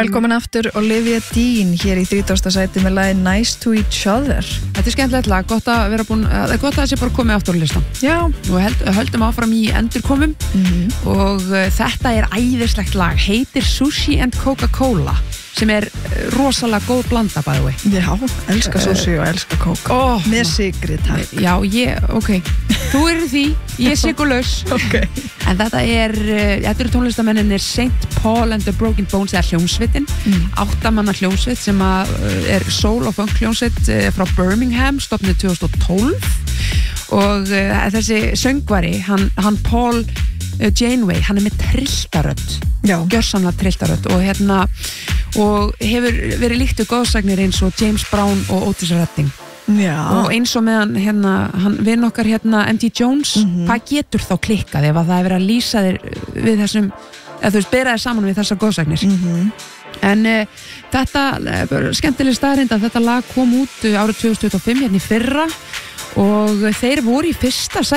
Velkomin aftur Olivia Dean hér í 30. sæti með lagið Nice to Each Other. Þetta skemmtilegt lag, gott að vera búin, gott að það sé bara komið aftur á listan. Já. Og höldum áfram í endurkomum og þetta æðislegt lag, heitir Sushi and Coca-Cola, sem rosalega góð blanda by the way. Já, elska sushi og elska kók. Með sigri, takk. Já, þú því, ég sigurlaus. Okay. En þetta eru tónlistamennir St. Paul and the Broken Bones, eða hljómsveitin, 8 manna hljómsveit sem soul og funk hljómsveit frá Birmingham, stofnuð 2012 og þessi söngvari, hann Paul Janeway, hann með trilltarödd, gjörsamlega trilltarödd og hefur verið líkt við góðsagnir eins og James Brown og Otis Redding. Já. Og eins og meðan hann vinn okkar MD Jones, hvað getur þá klikkað ef að það verið að lýsa þér við þessum, eða þú veist, bera þér saman við þessar góðsagnir. En þetta skemmtileg staðreynd að þetta lag kom út árið 2025 í fyrra og þeir voru í fyrsta sæti